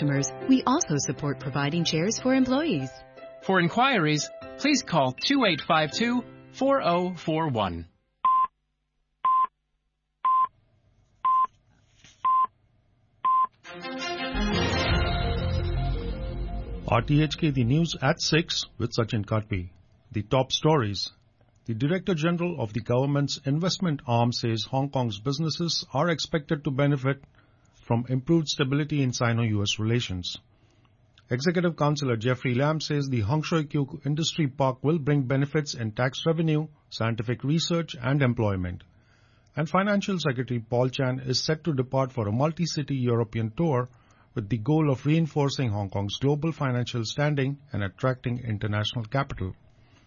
customers, we also support providing chairs for employees. For inquiries, please call 2852-4041. RTHK The News at 6 with Sachin Katpi. The top stories. The Director General of the government's investment arm says Hong Kong's businesses are expected to benefit from improved stability in Sino-US relations. Executive Councillor Jeffrey Lam says the Hung Shui Kiu Industry Park will bring benefits in tax revenue, scientific research and employment. And Financial Secretary Paul Chan is set to depart for a multi-city European tour with the goal of reinforcing Hong Kong's global financial standing and attracting international capital.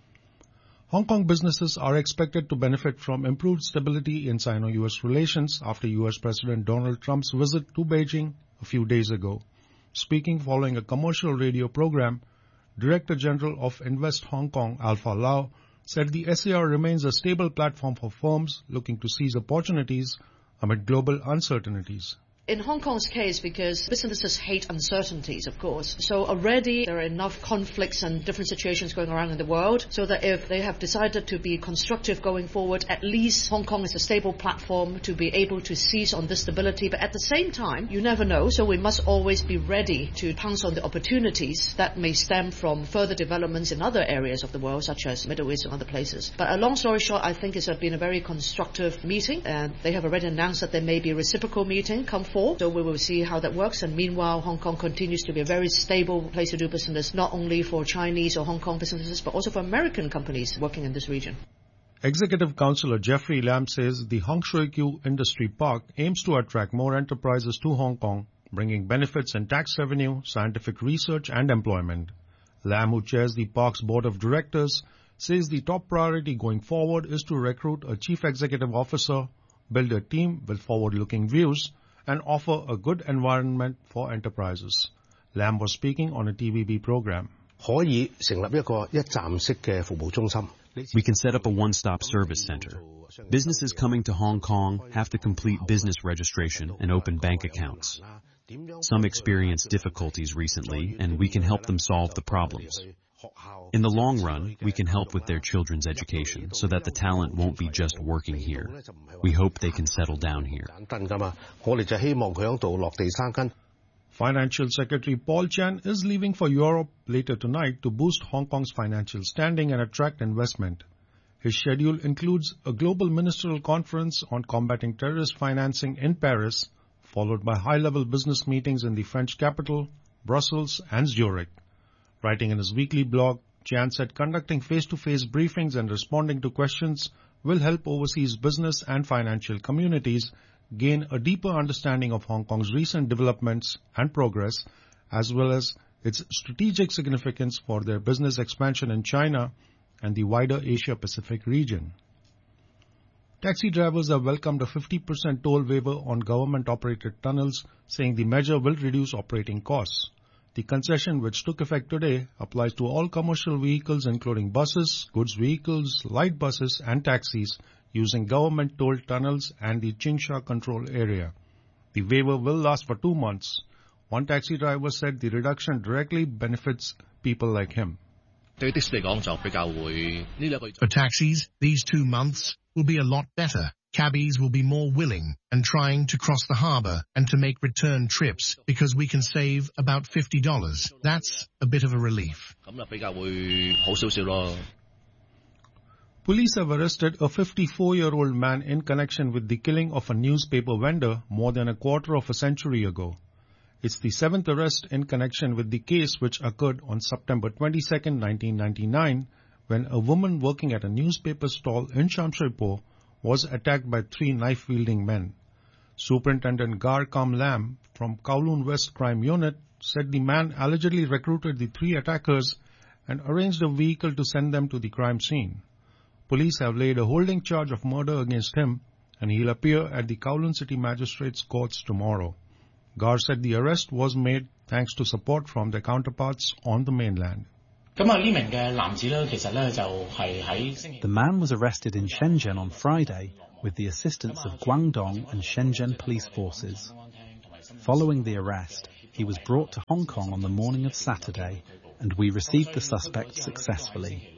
Hong Kong businesses are expected to benefit from improved stability in Sino-US relations after US President Donald Trump's visit to Beijing a few days ago. Speaking following a commercial radio program, Director General of Invest Hong Kong, Alpha Lau, said the SAR remains a stable platform for firms looking to seize opportunities amid global uncertainties. In Hong Kong's case, because businesses hate uncertainties, of course, so already there are enough conflicts and different situations going around in the world, so that if they have decided to be constructive going forward, at least Hong Kong is a stable platform to be able to seize on this stability. But at the same time, you never know, so we must always be ready to pounce on the opportunities that may stem from further developments in other areas of the world, such as Middle East and other places. But a long story short, I think it's been a very constructive meeting, and they have already announced that there may be a reciprocal meeting come forward. So we will see how that works, and meanwhile Hong Kong continues to be a very stable place to do business, not only for Chinese or Hong Kong businesses but also for American companies working in this region. Executive Councillor Jeffrey Lam says the Hung Shui Kiu Industry Park aims to attract more enterprises to Hong Kong, bringing benefits in tax revenue, scientific research and employment. Lam, who chairs the park's board of directors, says the top priority going forward is to recruit a chief executive officer, build a team with forward-looking views, and offer a good environment for enterprises. Lam was speaking on a TVB program. We can set up a one-stop service center. Businesses coming to Hong Kong have to complete business registration and open bank accounts. Some experience difficulties recently, and we can help them solve the problems. In the long run, we can help with their children's education so that the talent won't be just working here. We hope they can settle down here. Financial Secretary Paul Chan is leaving for Europe later tonight to boost Hong Kong's financial standing and attract investment. His schedule includes a global ministerial conference on combating terrorist financing in Paris, followed by high-level business meetings in the French capital, Brussels and Zurich. Writing in his weekly blog, Chan said conducting face-to-face briefings and responding to questions will help overseas business and financial communities gain a deeper understanding of Hong Kong's recent developments and progress, as well as its strategic significance for their business expansion in China and the wider Asia-Pacific region. Taxi drivers have welcomed a 50% toll waiver on government-operated tunnels, saying the measure will reduce operating costs. The concession, which took effect today, applies to all commercial vehicles including buses, goods vehicles, light buses and taxis using government-tolled tunnels and the Tsim Sha control area. The waiver will last for 2 months. One taxi driver said the reduction directly benefits people like him. For taxis, these 2 months will be a lot better. Cabbies will be more willing and trying to cross the harbour and to make return trips because we can save about $50. That's a bit of a relief. Police have arrested a 54-year-old man in connection with the killing of a newspaper vendor more than a quarter of a century ago. It's the 7th arrest in connection with the case which occurred on September 22, 1999, when a woman working at a newspaper stall in Sham Shui Po was attacked by 3 knife-wielding men. Superintendent Gar Kam Lam from Kowloon West Crime Unit said the man allegedly recruited the 3 attackers and arranged a vehicle to send them to the crime scene. Police have laid a holding charge of murder against him, and he'll appear at the Kowloon City Magistrates' Courts tomorrow. Gar said the arrest was made thanks to support from their counterparts on the mainland. The man was arrested in Shenzhen on Friday with the assistance of Guangdong and Shenzhen police forces. Following the arrest, He was brought to Hong Kong on the morning of Saturday, and we received the suspect successfully.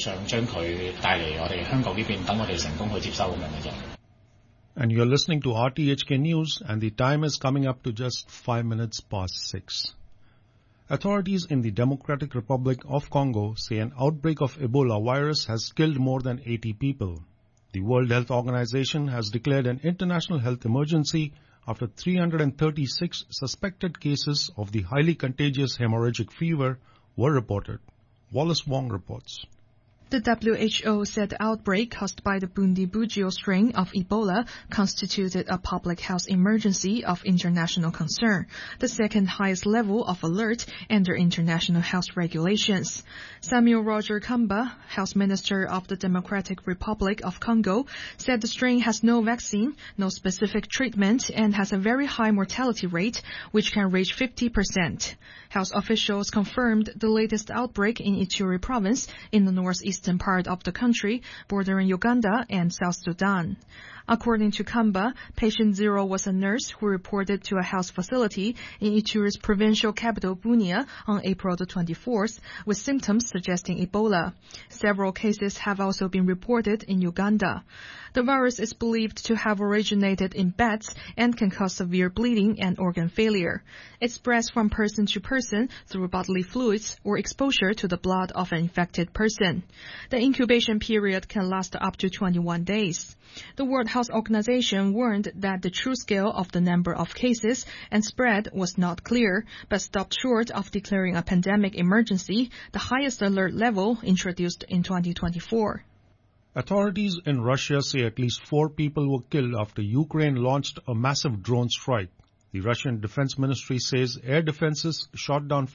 And you're listening to RTHK News, and the time is coming up to just 5 minutes past 6. Authorities in the Democratic Republic of Congo say an outbreak of Ebola virus has killed more than 80 people. The World Health Organization has declared an international health emergency after 336 suspected cases of the highly contagious hemorrhagic fever were reported. Wallace Wong reports. The WHO said the outbreak caused by the Bundibugyo strain of Ebola constituted a public health emergency of international concern, the second highest level of alert under international health regulations. Samuel Roger Kamba, Health Minister of the Democratic Republic of Congo, said the strain has no vaccine, no specific treatment, and has a very high mortality rate, which can reach 50%. Health officials confirmed the latest outbreak in Ituri province in the northeastern part of the country, bordering Uganda and South Sudan. According to Kamba, patient 0 was a nurse who reported to a health facility in Ituri's provincial capital Bunia on April the 24th with symptoms suggesting Ebola. Several cases have also been reported in Uganda. The virus is believed to have originated in bats and can cause severe bleeding and organ failure. It spreads from person to person through bodily fluids or exposure to the blood of an infected person. The incubation period can last up to 21 days. The World Health Organization warned that the true scale of the number of cases and spread was not clear, but stopped short of declaring a pandemic emergency, the highest alert level introduced in 2024. Authorities in Russia say at least 4 people were killed after Ukraine launched a massive drone strike. The Russian Defense Ministry says air defenses shot down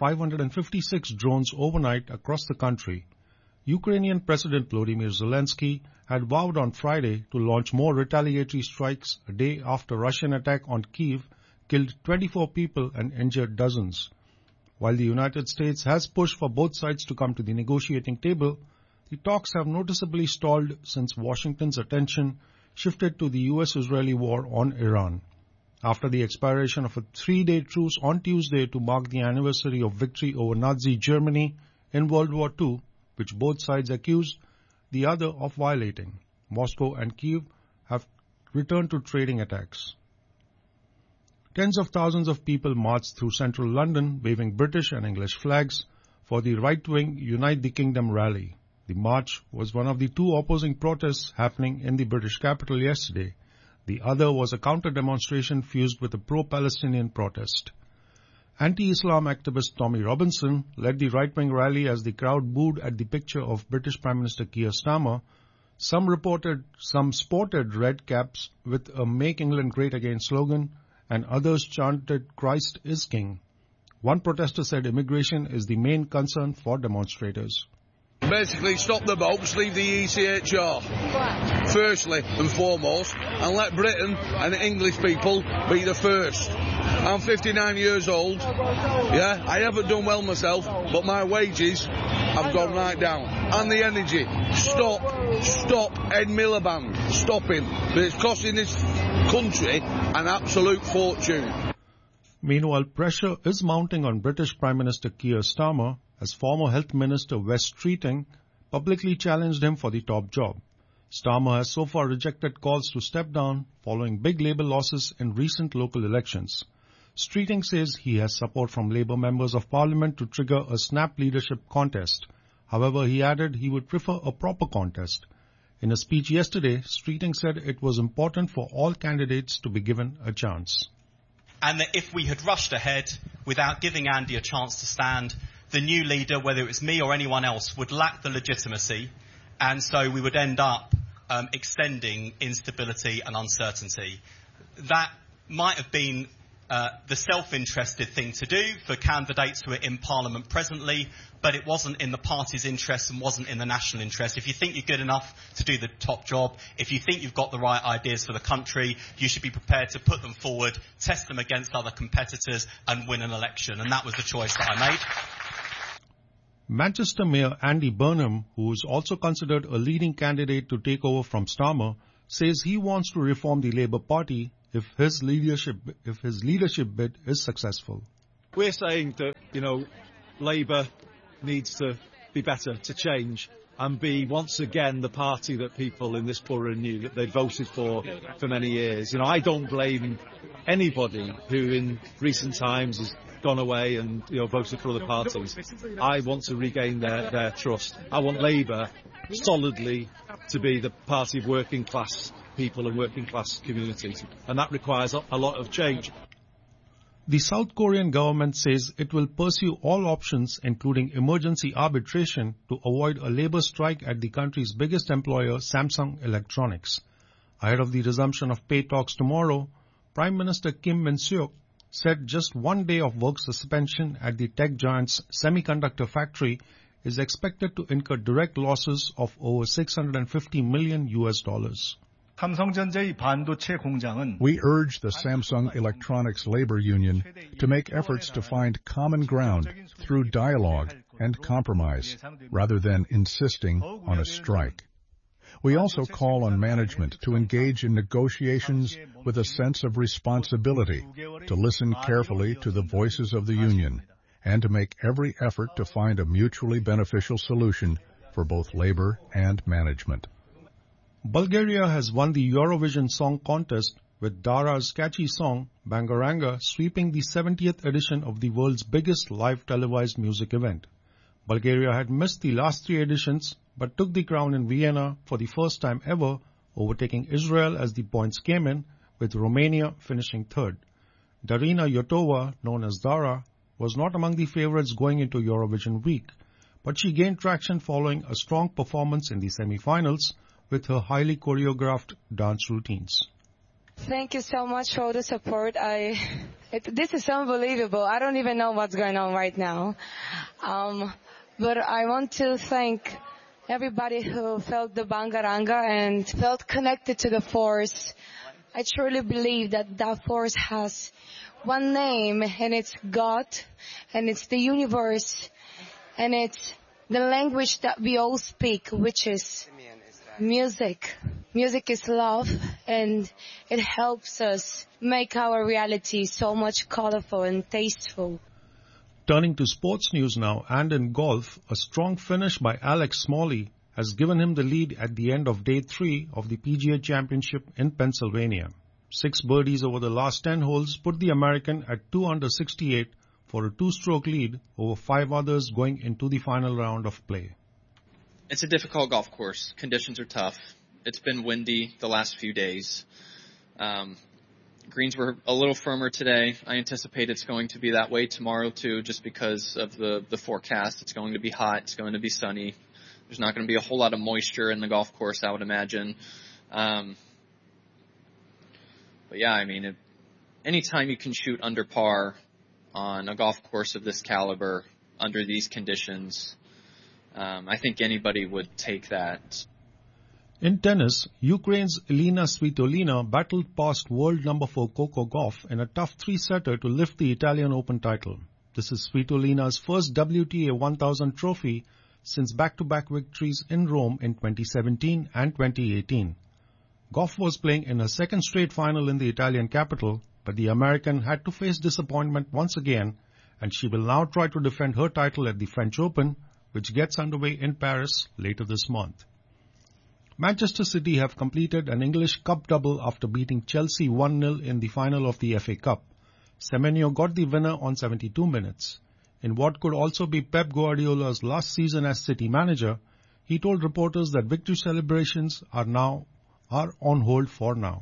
556 drones overnight across the country. Ukrainian President Volodymyr Zelensky had vowed on Friday to launch more retaliatory strikes a day after Russian attack on Kyiv killed 24 people and injured dozens. While the United States has pushed for both sides to come to the negotiating table, the talks have noticeably stalled since Washington's attention shifted to the U.S.-Israeli war on Iran. After the expiration of a 3-day truce on Tuesday to mark the anniversary of victory over Nazi Germany in World War II, which both sides accused the other of violating, Moscow and Kyiv have returned to trading attacks. Tens of thousands of people marched through central London waving British and English flags for the right-wing Unite the Kingdom rally. The march was one of the 2 opposing protests happening in the British capital yesterday. The other was a counter-demonstration fused with a pro-Palestinian protest. Anti-Islam activist Tommy Robinson led the right-wing rally as the crowd booed at the picture of British Prime Minister Keir Starmer. Some sported red caps with a Make England Great Again slogan, and others chanted Christ is King. One protester said immigration is the main concern for demonstrators. Basically, stop the boats, leave the ECHR, firstly and foremost, and let Britain and the English people be the first. I'm 59 years old, I haven't done well myself, but my wages have gone right down. And the energy, stop Ed Miliband, stop him, but it's costing this country an absolute fortune. Meanwhile, pressure is mounting on British Prime Minister Keir Starmer as former Health Minister Wes Streeting publicly challenged him for the top job. Starmer has so far rejected calls to step down following big Labour losses in recent local elections. Streeting says he has support from Labour members of Parliament to trigger a snap leadership contest. However, he added he would prefer a proper contest. In a speech yesterday, Streeting said it was important for all candidates to be given a chance. And that if we had rushed ahead without giving Andy a chance to stand, the new leader, whether it was me or anyone else, would lack the legitimacy, and so we would end up extending instability and uncertainty. That might have been the self-interested thing to do for candidates who are in Parliament presently, but it wasn't in the party's interest and wasn't in the national interest. If you think you're good enough to do the top job, if you think you've got the right ideas for the country, you should be prepared to put them forward, test them against other competitors and win an election. And that was the choice that I made. Manchester Mayor Andy Burnham, who is also considered a leading candidate to take over from Starmer, says he wants to reform the Labour Party if his leadership bid is successful. We're saying that, Labour needs to be better, to change, and be once again the party that people in this borough knew that they voted for many years. I don't blame anybody who in recent times has gone away and voted for other parties. I want to regain their trust. I want Labour solidly to be the party of working class people and working class communities, and that requires a lot of change. The South Korean government says it will pursue all options, including emergency arbitration, to avoid a labor strike at the country's biggest employer, Samsung Electronics. Ahead of the resumption of pay talks tomorrow, Prime Minister Kim Min-seok said just 1 day of work suspension at the tech giant's semiconductor factory is expected to incur direct losses of over $650 million. We urge the Samsung Electronics Labor Union to make efforts to find common ground through dialogue and compromise, rather than insisting on a strike. We also call on management to engage in negotiations with a sense of responsibility, to listen carefully to the voices of the union, and to make every effort to find a mutually beneficial solution for both labor and management. Bulgaria has won the Eurovision Song Contest, with Dara's catchy song, Bangaranga, sweeping the 70th edition of the world's biggest live televised music event. Bulgaria had missed the last 3 editions, but took the crown in Vienna for the first time ever, overtaking Israel as the points came in, with Romania finishing third. Darina Yotova, known as Dara, was not among the favorites going into Eurovision week, but she gained traction following a strong performance in the semi-finals, with her highly choreographed dance routines. Thank you so much for the support. This is unbelievable. I don't even know what's going on right now. But I want to thank everybody who felt the Bangaranga and felt connected to the force. I truly believe that that force has one name, and it's God, and it's the universe, and it's the language that we all speak, which is music. Music is love, and it helps us make our reality so much colorful and tasteful. Turning to sports news now, and in golf, a strong finish by Alex Smalley has given him the lead at the end of Day 3 of the PGA Championship in Pennsylvania. 6 birdies over the last 10 holes put the American at 2 under 68 for a 2-stroke lead over 5 others going into the final round of play. It's a difficult golf course. Conditions are tough. It's been windy the last few days. Greens were a little firmer today. I anticipate it's going to be that way tomorrow too, just because of the forecast. It's going to be hot. It's going to be sunny. There's not going to be a whole lot of moisture in the golf course, I would imagine. But yeah, I mean, anytime you can shoot under par on a golf course of this caliber under these conditions, I think anybody would take that. In tennis, Ukraine's Elina Svitolina battled past world number 4 Coco Gauff in a tough 3-setter to lift the Italian Open title. This is Svitolina's first WTA 1000 trophy since back-to-back victories in Rome in 2017 and 2018. Gauff was playing in her second straight final in the Italian capital, but the American had to face disappointment once again, and she will now try to defend her title at the French Open, which gets underway in Paris later this month. Manchester City have completed an English Cup double after beating Chelsea 1-0 in the final of the FA Cup. Semenyo got the winner on 72 minutes. In what could also be Pep Guardiola's last season as City manager, he told reporters that victory celebrations are on hold for now.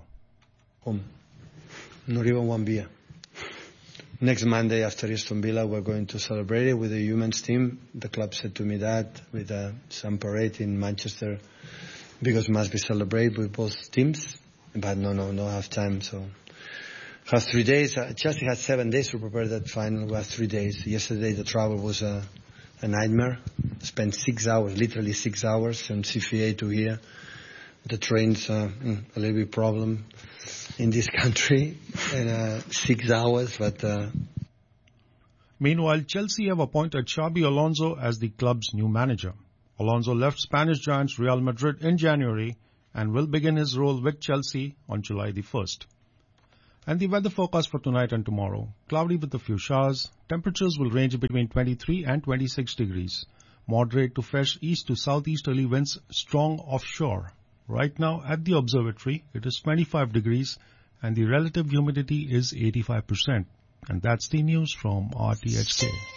Not even one beer. Next Monday after Aston Villa, we're going to celebrate it with the women's team. The club said to me that with some parade in Manchester, because must be celebrated with both teams. But no have time. So have 3 days. Chelsea had 7 days to prepare that final. We have 3 days. Yesterday the travel was a nightmare. Spent 6 hours, literally 6 hours from CFA to here. The train's a little bit problem in this country, and 6 hours, but... Meanwhile, Chelsea have appointed Xabi Alonso as the club's new manager. Alonso left Spanish giants Real Madrid in January and will begin his role with Chelsea on July the 1st. And the weather forecast for tonight and tomorrow. Cloudy with a few showers. Temperatures will range between 23 and 26 degrees. Moderate to fresh east to southeasterly winds, strong offshore. Right now at the observatory, it is 25 degrees and the relative humidity is 85%. And that's the news from RTHK.